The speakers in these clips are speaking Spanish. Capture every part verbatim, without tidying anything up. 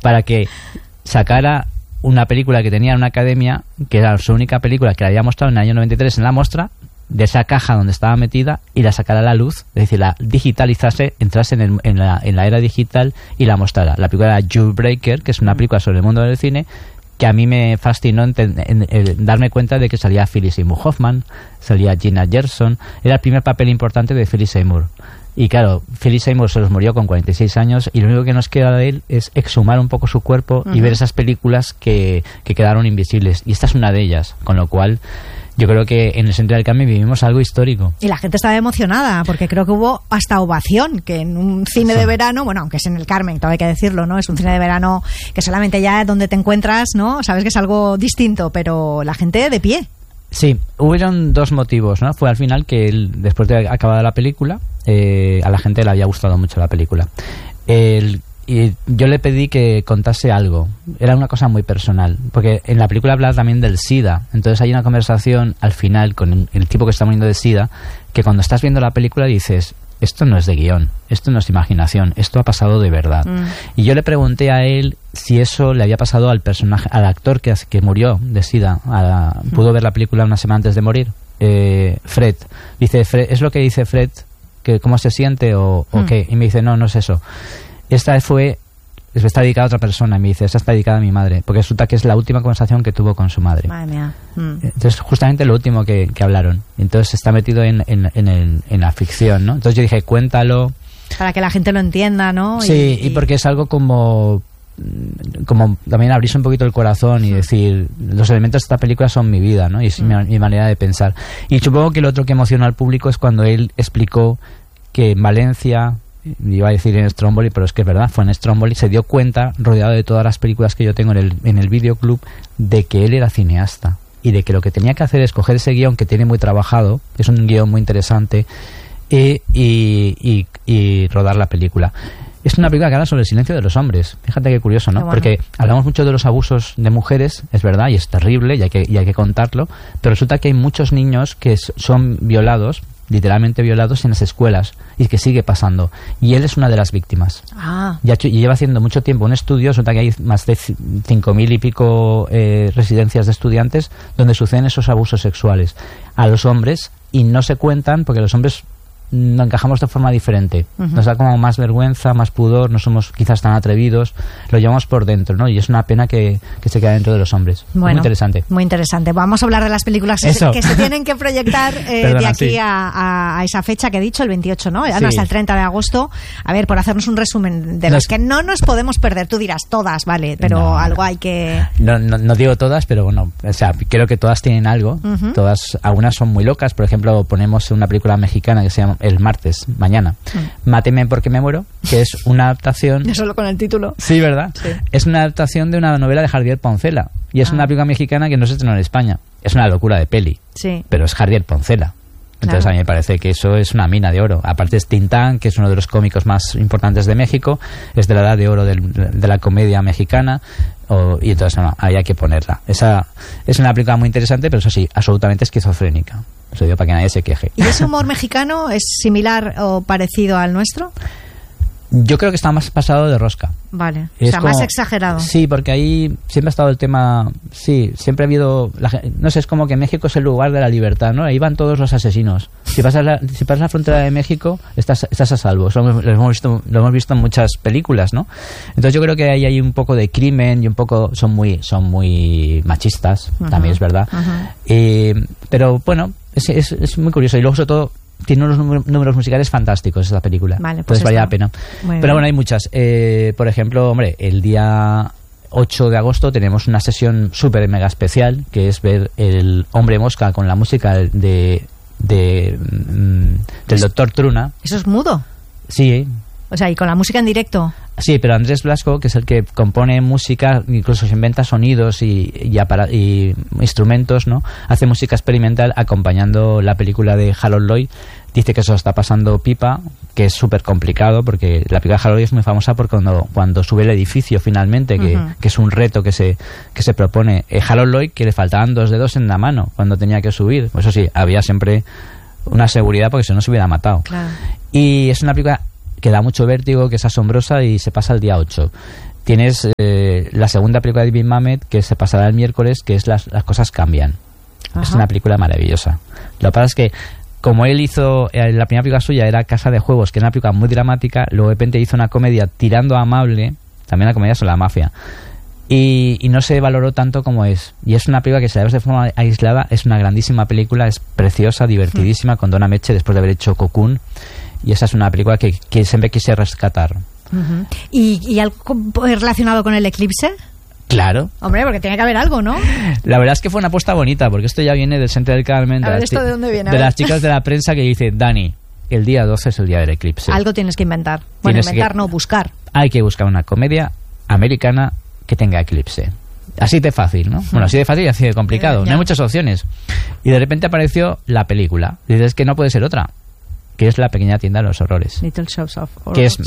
para que sacara una película que tenía en una academia, que era su única película que la había mostrado en el año noventa y tres en la muestra, de esa caja donde estaba metida, y la sacara a la luz, es decir, la digitalizase, entrase en, el, en, la, en la era digital y la mostrara. La película era Jawbreaker, que es una película sobre el mundo del cine, que a mí me fascinó en, en, en, en darme cuenta de que salía Philip Seymour Hoffman, salía Gina Gerson, era el primer papel importante de Philip Seymour. Y claro, Philip Seymour se los murió con cuarenta y seis años y lo único que nos queda de él es exhumar un poco su cuerpo uh-huh. y ver esas películas que, que quedaron invisibles. Y esta es una de ellas, con lo cual yo creo que en el Centro del Cambio vivimos algo histórico. Y la gente estaba emocionada, porque creo que hubo hasta ovación, que en un cine sí. de verano, bueno, aunque es en el Carmen, todo hay que decirlo, ¿no? Es un cine de verano que solamente ya donde te encuentras, ¿no? Sabes que es algo distinto, pero la gente de pie. Sí, hubieron dos motivos, ¿no? Fue al final que él, después de acabada la película, eh, a la gente le había gustado mucho la película. El, y yo le pedí que contase algo. Era una cosa muy personal, porque en la película habla también del SIDA. Entonces hay una conversación al final con el, el tipo que está muriendo de SIDA, que cuando estás viendo la película dices, esto no es de guión, esto no es imaginación, esto ha pasado de verdad. Mm. Y yo le pregunté a él si eso le había pasado al personaje, al actor que, que murió de SIDA. A la, mm. pudo ver la película una semana antes de morir, eh, Fred. Dice, Fred, ¿es lo que dice Fred? Que ¿cómo se siente o, mm. o qué? Y me dice, no, no es eso. Esta fue, está dedicada a otra persona. Y me dice, esta está dedicada a mi madre, porque resulta que es la última conversación que tuvo con su madre. Madre mía. Mm. Entonces justamente lo último que, que hablaron. Entonces está metido en, en, en, el, en la ficción, ¿no? Entonces yo dije, cuéntalo para que la gente lo entienda, ¿no? Sí, y, y porque es algo como como también abrirse un poquito el corazón y decir, los elementos de esta película son mi vida, ¿no? Y es mm. mi, mi manera de pensar. Y supongo que lo otro que emocionó al público es cuando él explicó que en Valencia, iba a decir en Stromboli, pero es que es verdad, fue en Stromboli, se dio cuenta, rodeado de todas las películas que yo tengo en el, en el videoclub, de que él era cineasta y de que lo que tenía que hacer es coger ese guión que tiene muy trabajado, es un guión muy interesante, y, y, y, y rodar la película. Es una película que habla sobre el silencio de los hombres. Fíjate qué curioso, ¿no? Qué bueno. Porque hablamos mucho de los abusos de mujeres, es verdad, y es terrible, y hay que, y hay que contarlo, pero resulta que hay muchos niños que son violados, literalmente violados en las escuelas, y que sigue pasando, y él es una de las víctimas. Ah. Y, y lleva haciendo mucho tiempo un estudio, resulta que hay más de cinco mil y pico eh, residencias de estudiantes donde suceden esos abusos sexuales a los hombres, y no se cuentan porque los hombres no encajamos de forma diferente. Uh-huh. Nos da como más vergüenza, más pudor, no somos quizás tan atrevidos, lo llevamos por dentro, ¿no? Y es una pena que, que se quede dentro de los hombres. Bueno, muy interesante. Muy interesante. Vamos a hablar de las películas que se, que se tienen que proyectar eh, Perdona, de aquí sí. a, a, a esa fecha que he dicho, el veintiocho, ¿no? Sí. Hasta el treinta de agosto. A ver, por hacernos un resumen de las no, que no nos podemos perder. Tú dirás todas, vale, pero no, algo hay que... No, no, no digo todas, pero bueno, o sea, creo que todas tienen algo. Uh-huh. Todas, algunas son muy locas. Por ejemplo, ponemos una película mexicana que se llama El Martes, mañana. Mm. Máteme porque me muero, que es una adaptación... Ya solo con el título. Sí, ¿verdad? Sí. Es una adaptación de una novela de Jardiel Poncela. Y es ah. una película mexicana que no se estrenó en España. Es una locura de peli. Sí. Pero es Jardiel Poncela. Entonces claro. A mí me parece que eso es una mina de oro. Aparte es Tintán, que es uno de los cómicos más importantes de México. Es de la edad de oro del, de la comedia mexicana. O, y entonces no, ahí hay que ponerla. Esa es una película muy interesante, pero eso sí, absolutamente esquizofrénica. Eso digo para que nadie se queje. ¿Y ese humor mexicano es similar o parecido al nuestro? Yo creo que está más pasado de rosca. Vale, es o sea, como, más exagerado. Sí, porque ahí siempre ha estado el tema... Sí, siempre ha habido... La, no sé, es como que México es el lugar de la libertad, ¿no? Ahí van todos los asesinos. Si pasas la, si pasas la frontera de México, estás, estás a salvo. Eso lo hemos visto, lo hemos visto en muchas películas, ¿no? Entonces yo creo que ahí hay un poco de crimen y un poco... Son muy, son muy machistas, uh-huh. también es verdad. Uh-huh. eh, pero bueno, es, es, es muy curioso. Y luego, sobre todo... Tiene unos números musicales fantásticos esta película. Vale, pues entonces vale la pena. Pero bien. Bueno, hay muchas. Eh, por ejemplo, hombre, el día ocho de agosto tenemos una sesión súper mega especial, que es ver El Hombre Mosca con la música de, de, de del doctor Truna. ¿Eso es mudo? Sí. O sea, y con la música en directo. Sí, pero Andrés Blasco, que es el que compone música, incluso se inventa sonidos y, y, apara- y instrumentos, ¿no? Hace música experimental acompañando la película de Harold Lloyd. Dice que eso está pasando pipa, que es súper complicado, porque la película de Harold Lloyd es muy famosa por cuando, cuando sube el edificio finalmente, que, uh-huh. que es un reto que se, que se propone. Eh, Harold Lloyd, que le faltaban dos dedos en la mano cuando tenía que subir. Pues eso sí, había siempre una seguridad porque si no se hubiera matado. Claro. Y es una película que da mucho vértigo, que es asombrosa y se pasa el día ocho. Tienes eh, la segunda película de David Mamet, que se pasará el miércoles, que es Las, las cosas cambian. Ajá. Es una película maravillosa. Lo que pasa es que como él hizo, eh, la primera película suya era Casa de Juegos, que era una película muy dramática, luego de repente hizo una comedia tirando a amable, también la comedia sobre la mafia, y, y no se valoró tanto como es. Y es una película que, si la ves de forma aislada, es una grandísima película, es preciosa, divertidísima, mm. con Donna Meche después de haber hecho Cocoon, y esa es una película que, que siempre quise rescatar. Uh-huh. ¿Y, ¿Y algo relacionado con el eclipse? Claro. Hombre, porque tiene que haber algo, ¿no? La verdad es que fue una apuesta bonita, porque esto ya viene del Centro del Carmen. A ver, ¿esto de dónde viene? De las chicas de la prensa que dicen, Dani, el día doce es el día del eclipse. Algo tienes que inventar. Bueno, tienes inventar, que, no, buscar. Hay que buscar una comedia americana que tenga eclipse. Así de fácil, ¿no? Bueno, así de fácil y así de complicado. Eh, no hay muchas opciones. Y de repente apareció la película. Dices que no puede ser otra, que es La pequeña tienda de los horrores. Little Shops of Horrors. Que es...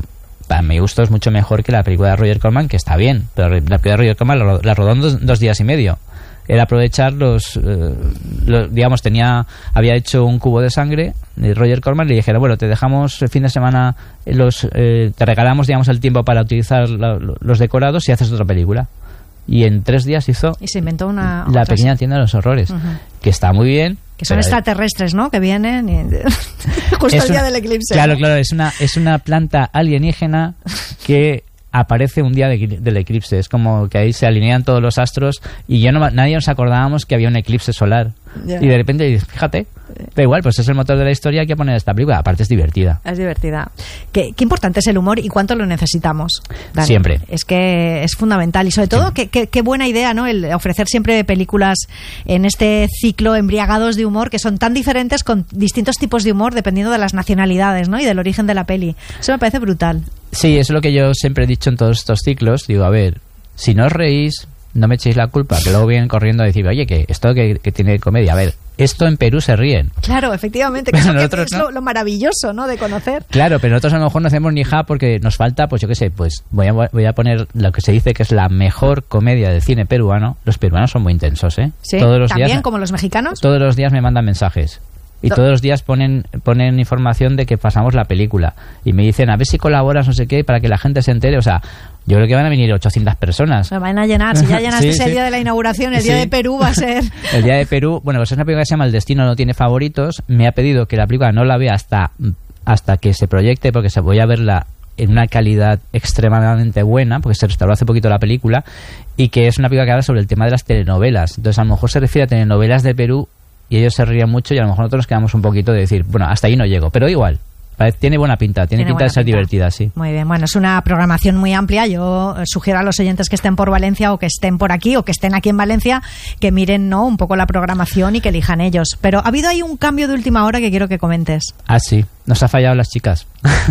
a mi gusto es mucho mejor que la película de Roger Corman, que está bien, pero la película de Roger Corman la, la rodó en dos, dos días y medio. Era aprovechar los, eh, los, digamos, tenía, había hecho Un cubo de sangre de Roger Corman y le dijeron, bueno, te dejamos el fin de semana, los, eh, te regalamos, digamos, el tiempo para utilizar la, los decorados y haces otra película. Y en tres días hizo y se inventó una La pequeña tienda de los horrores, uh-huh. que está muy bien. Que son extraterrestres, ¿no? Que vienen y... justo el día una, del eclipse. Claro, ¿no? Claro, es una, es una planta alienígena que aparece un día de, del eclipse. Es como que ahí se alinean todos los astros y ya no, nadie nos acordábamos que había un eclipse solar. Yeah. Y de repente, fíjate, da igual, pues es el motor de la historia, hay que poner esta película. Aparte es divertida. Es divertida. Qué, qué importante es el humor y cuánto lo necesitamos, Dani. Siempre. Es que es fundamental. Y sobre todo, sí. qué, qué, qué buena idea, ¿no? El ofrecer siempre películas en este ciclo embriagados de humor que son tan diferentes, con distintos tipos de humor dependiendo de las nacionalidades, ¿no? Y del origen de la peli. Eso me parece brutal. Sí, eso es lo que yo siempre he dicho en todos estos ciclos. Digo, a ver, si no os reís, no me echéis la culpa, que luego vienen corriendo a decir, oye, que esto que, que tiene comedia, a ver, esto en Perú se ríen. Claro, efectivamente, que eso nosotros, que es ¿no? lo, lo maravilloso, ¿no?, de conocer. Claro, pero nosotros a lo mejor no hacemos ni ja porque nos falta, pues yo qué sé, pues voy a, voy a poner lo que se dice que es la mejor comedia del cine peruano. Los peruanos son muy intensos, ¿eh? Sí, todos los también días, como los mexicanos. Todos los días me mandan mensajes. Y todos los días ponen ponen información de que pasamos la película. Y me dicen, a ver si colaboras, no sé qué, para que la gente se entere. O sea, yo creo que van a venir ochocientas personas. Se van a llenar. Si ya llenaste sí, el sí. día de la inauguración, el sí. día de Perú va a ser... El día de Perú, bueno, pues es una película que se llama El destino no tiene favoritos. Me ha pedido que la película no la vea hasta, hasta que se proyecte, porque se voy a verla en una calidad extremadamente buena, porque se restauró hace poquito la película, y que es una película que habla sobre el tema de las telenovelas. Entonces, a lo mejor se refiere a telenovelas de Perú, y ellos se ríen mucho y a lo mejor nosotros nos quedamos un poquito de decir, bueno, hasta ahí no llego, pero igual, tiene buena pinta, tiene, tiene pinta de ser pinta. divertida, sí. Muy bien, bueno, es una programación muy amplia. Yo sugiero a los oyentes que estén por Valencia o que estén por aquí o que estén aquí en Valencia que miren, ¿no?, un poco la programación y que elijan ellos. Pero ha habido ahí un cambio de última hora que quiero que comentes. Ah, sí, nos ha fallado las chicas.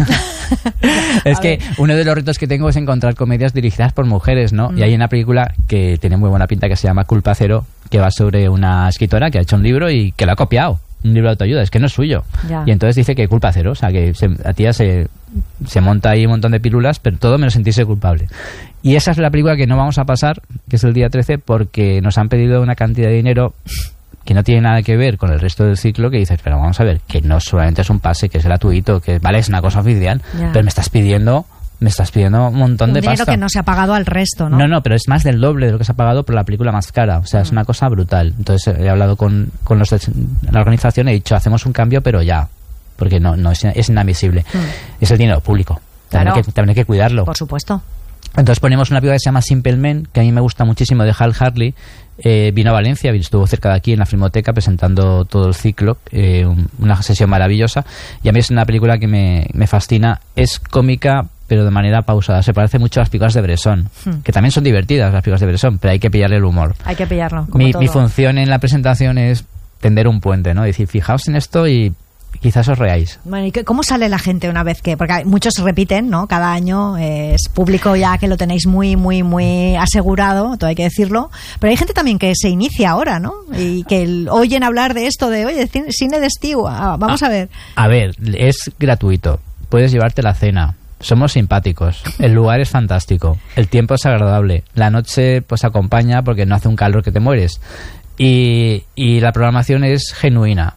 Es que uno de los retos que tengo es encontrar comedias dirigidas por mujeres, ¿no? Mm. Y hay una película que tiene muy buena pinta que se llama Culpa Cero, que va sobre una escritora que ha hecho un libro y que lo ha copiado. Un libro de autoayuda, es que no es suyo. Ya. Y entonces dice que culpa cero, o sea, que se, a tía se, se monta ahí un montón de pílulas, pero todo menos sentirse culpable. Y esa es la película que no vamos a pasar, que es el día trece, porque nos han pedido una cantidad de dinero que no tiene nada que ver con el resto del ciclo, que dices, pero vamos a ver, que no solamente es un pase, que es gratuito, que vale, es una cosa oficial, ya. pero me estás pidiendo... Me estás pidiendo un montón un de dinero pasta. Que no se ha pagado al resto, ¿no? No, no, pero es más del doble de lo que se ha pagado por la película más cara. O sea, mm. es una cosa brutal. Entonces he hablado con, con los de la organización y he dicho, hacemos un cambio, pero ya. Porque no, no es, es inadmisible. Mm. Es el dinero público. También, claro. hay que, también hay que cuidarlo. Por supuesto. Entonces ponemos una película que se llama Simple Men, que a mí me gusta muchísimo, de Hal Hartley. Eh, vino a Valencia, estuvo cerca de aquí en la Filmoteca presentando todo el ciclo, eh, una sesión maravillosa. Y a mí es una película que me, me fascina. Es cómica, pero de manera pausada. Se parece mucho a las películas de Bresson, hmm. que también son divertidas las películas de Bresson, pero hay que pillarle el humor. Hay que pillarlo, como mi, todo. Mi función en la presentación es tender un puente, ¿no? Decir, fijaos en esto y quizás os reáis. Bueno, ¿y cómo sale la gente una vez que...? Porque muchos repiten, ¿no? Cada año es público ya que lo tenéis muy, muy, muy asegurado, todo hay que decirlo. Pero hay gente también que se inicia ahora, ¿no? Y que oyen hablar de esto, de, oye, cine de Estiu, ah, vamos a, a ver. A ver, es gratuito. Puedes llevarte la cena. Somos simpáticos, el lugar es fantástico, el tiempo es agradable, la noche pues acompaña porque no hace un calor que te mueres y, y la programación es genuina.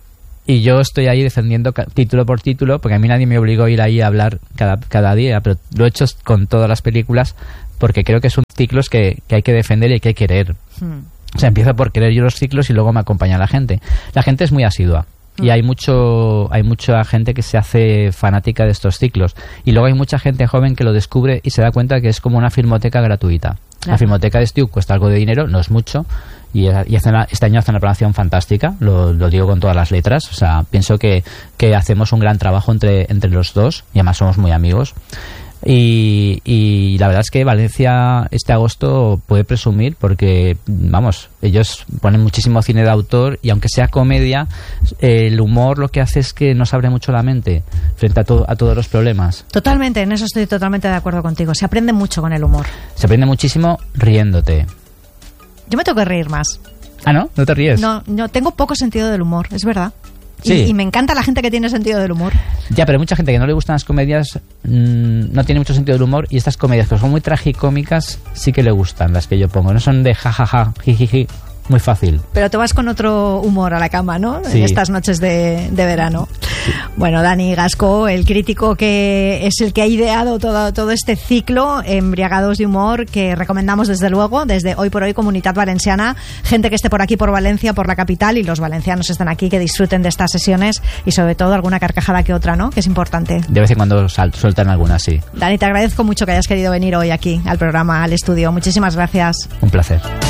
y yo estoy ahí defendiendo ca- título por título, porque a mí nadie me obligó a ir ahí a hablar cada, cada día, pero lo he hecho con todas las películas porque creo que son ciclos que, que hay que defender y hay que querer. Hmm. O sea, empiezo por querer yo los ciclos y luego me acompaña la gente. La gente es muy asidua. Y hay mucho hay mucha gente que se hace fanática de estos ciclos. Y luego hay mucha gente joven que lo descubre y se da cuenta que es como una filmoteca gratuita. Claro. La filmoteca de Stew cuesta algo de dinero, no es mucho. Y, y hace una, este año hace una programación fantástica, lo, lo digo con todas las letras. O sea, pienso que, que hacemos un gran trabajo entre, entre los dos. Y además somos muy amigos. Y, y la verdad es que Valencia este agosto puede presumir porque, vamos, ellos ponen muchísimo cine de autor y aunque sea comedia, el humor lo que hace es que nos abre mucho la mente frente a, to- a todos los problemas. Totalmente, en eso estoy totalmente de acuerdo contigo. Se aprende mucho con el humor. Se aprende muchísimo riéndote. Yo me tengo que reír más. Ah, ¿no? ¿No te ríes? No, no tengo poco sentido del humor, es verdad. Sí. Y, y me encanta la gente que tiene sentido del humor. Ya, pero hay mucha gente que no le gustan las comedias, mmm, no tiene mucho sentido del humor, y estas comedias que son muy tragicómicas sí que le gustan, las que yo pongo. No son de jajaja, jijiji, muy fácil. Pero te vas con otro humor a la cama, ¿no? Sí. En estas noches de, de verano. Sí. Bueno, Dani Gasco, el crítico que es el que ha ideado todo, todo este ciclo, Embriagados de Humor, que recomendamos desde luego, desde Hoy por Hoy Comunitat Valenciana, gente que esté por aquí, por Valencia, por la capital, y los valencianos están aquí, que disfruten de estas sesiones y sobre todo alguna carcajada que otra, ¿no? Que es importante. De vez en cuando sal, sueltan alguna, sí. Dani, te agradezco mucho que hayas querido venir hoy aquí al programa, al estudio. Muchísimas gracias. Un placer.